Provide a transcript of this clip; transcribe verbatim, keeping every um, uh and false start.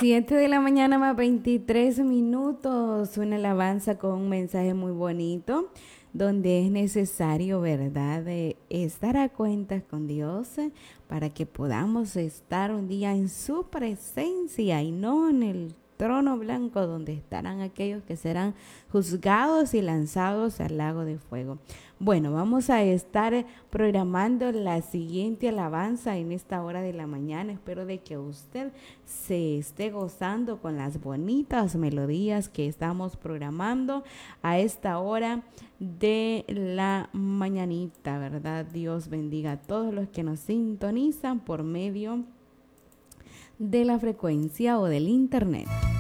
Siete de la mañana más veintitrés minutos, una alabanza con un mensaje muy bonito, donde es necesario, ¿verdad?, de estar a cuentas con Dios eh, para que podamos estar un día en su presencia y no en el trono blanco donde estarán aquellos que serán juzgados y lanzados al lago de fuego. Bueno, vamos a estar programando la siguiente alabanza en esta hora de la mañana. Espero de que usted se esté gozando con las bonitas melodías que estamos programando a esta hora de la mañanita, ¿verdad? Dios bendiga a todos los que nos sintonizan por medio de la frecuencia o del internet.